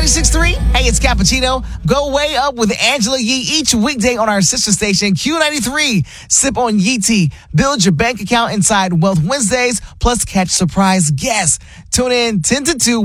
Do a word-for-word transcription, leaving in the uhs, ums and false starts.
ninety-six point three. Hey, it's Cappuccino. Go way up with Angela Yee each weekday on our sister station, Q ninety-three. Sip on Yee tea. Build your bank account inside Wealth Wednesdays, plus catch surprise guests. Tune in ten to two.